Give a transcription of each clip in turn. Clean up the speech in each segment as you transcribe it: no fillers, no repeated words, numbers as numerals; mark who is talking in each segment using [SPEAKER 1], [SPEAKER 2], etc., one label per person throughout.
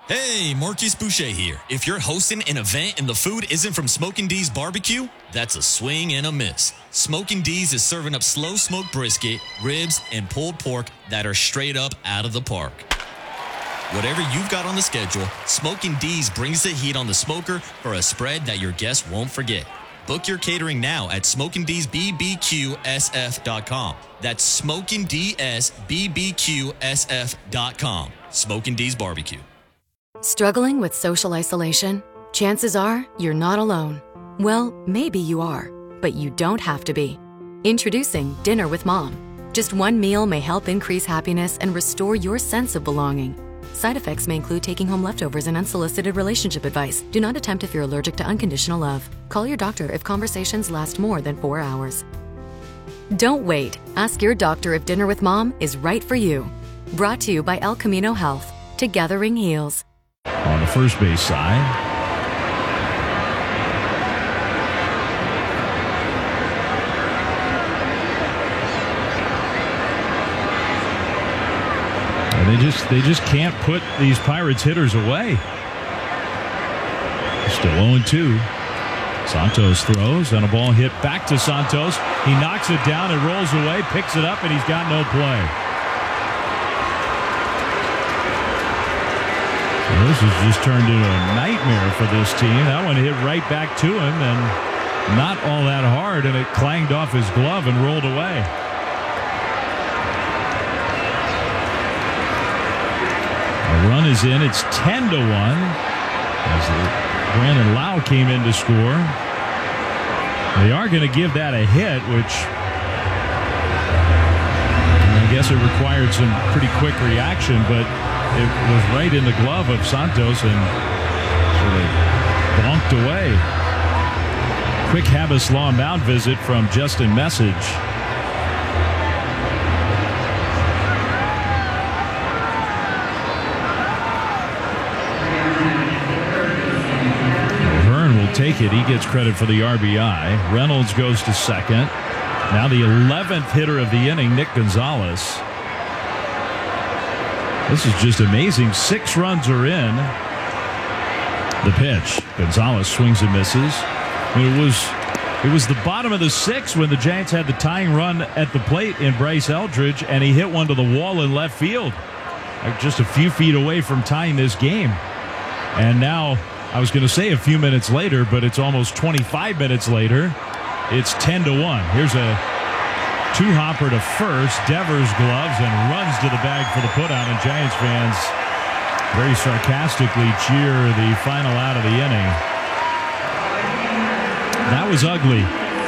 [SPEAKER 1] Hey, Marquis Boucher here. If you're hosting an event and the food isn't from Smokin' D's Barbecue, that's a swing and a miss. Smokin' D's is serving up slow-smoked brisket, ribs, and pulled pork that are straight up out of the park. Whatever you've got on the schedule, Smokin' D's brings the heat on the smoker for a spread that your guests won't forget. Book your catering now at SmokingD'sBBQSF.com. That's SmokingD'sBBQSF.com. Smokin' D's Barbecue.
[SPEAKER 2] Struggling with social isolation? Chances are you're not alone. Well, maybe you are, but you don't have to be. Introducing Dinner with Mom. Just one meal may help increase happiness and restore your sense of belonging. Side effects may include taking home leftovers and unsolicited relationship advice. Do not attempt if you're allergic to unconditional love. Call your doctor if conversations last more than 4 hours. Don't wait. Ask your doctor if Dinner with Mom is right for you. Brought to you by El Camino Health. Togethering heals.
[SPEAKER 3] On the first base side. And they just can't put these Pirates hitters away. Still 0-2. Santos throws and a ball hit back to Santos. He knocks it down, it rolls away, picks it up, and he's got no play. This has just turned into a nightmare for this team. That one hit right back to him and not all that hard, and it clanged off his glove and rolled away. A run is in. It's 10-1 as Brandon Lau came in to score. They are going to give that a hit, which I guess it required some pretty quick reaction, but it was right in the glove of Santos and sort of bonked away. Quick Habas Law mound visit from Justin Message. Vern will take it. He gets credit for the RBI. Reynolds goes to second. Now the 11th hitter of the inning, Nick Gonzalez. This is just amazing. 6 runs are in. The pitch. Gonzalez swings and misses. It was the bottom of the 6th when the Giants had the tying run at the plate in Bryce Eldridge, and he hit one to the wall in left field, just a few feet away from tying this game. And now, I was going to say a few minutes later, but it's almost 25 minutes later. It's 10-1. Here's a two-hopper to first. Devers gloves and runs to the bag for the putout, and Giants fans very sarcastically cheer the final out of the inning. That was ugly.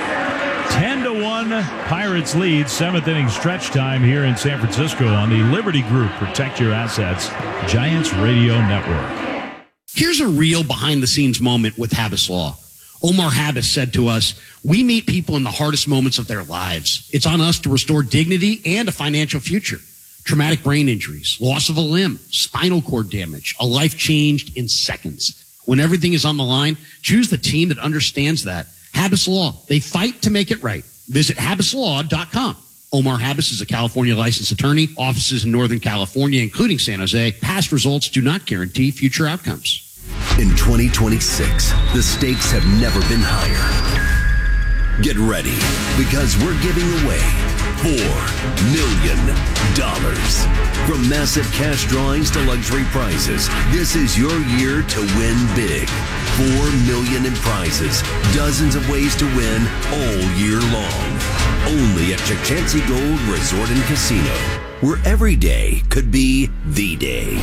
[SPEAKER 3] 10-1 Pirates lead. 7th inning stretch time here in San Francisco on the Liberty Group Protect Your Assets Giants Radio Network.
[SPEAKER 4] Here's a real behind-the-scenes moment with Habas Law. Omar Habas said to us, "We meet people in the hardest moments of their lives. It's on us to restore dignity and a financial future. Traumatic brain injuries, loss of a limb, spinal cord damage, a life changed in seconds. When everything is on the line, choose the team that understands that. Habas Law, they fight to make it right. Visit habaslaw.com. Omar Habas is a California licensed attorney, offices in Northern California, including San Jose. Past results do not guarantee future outcomes."
[SPEAKER 5] In 2026, the stakes have never been higher. Get ready, because we're giving away $4 million. From massive cash drawings to luxury prizes, this is your year to win big. $4 million in prizes, dozens of ways to win all year long. Only at Chukchansi Gold Resort and Casino, where every day could be the day.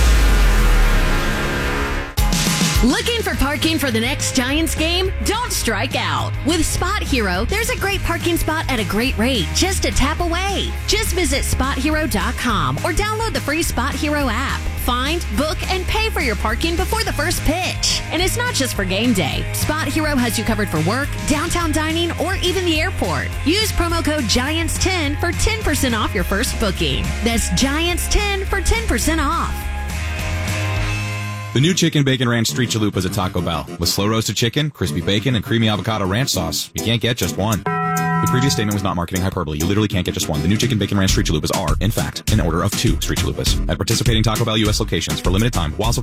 [SPEAKER 6] Looking for parking for the next Giants game? Don't strike out. With Spot Hero, there's a great parking spot at a great rate just a tap away. Just visit SpotHero.com or download the free Spot Hero app. Find, book, and pay for your parking before the first pitch. And it's not just for game day. Spot Hero has you covered for work, downtown dining, or even the airport. Use promo code GIANTS10 for 10% off your first booking. That's GIANTS10 for 10% off.
[SPEAKER 7] The new Chicken Bacon Ranch Street Chalupas at Taco Bell. With slow roasted chicken, crispy bacon, and creamy avocado ranch sauce. You can't get just one. The previous statement was not marketing hyperbole. You literally can't get just one. The new Chicken Bacon Ranch Street Chalupas are, in fact, an order of 2 Street Chalupas. At participating Taco Bell U.S. locations for limited time while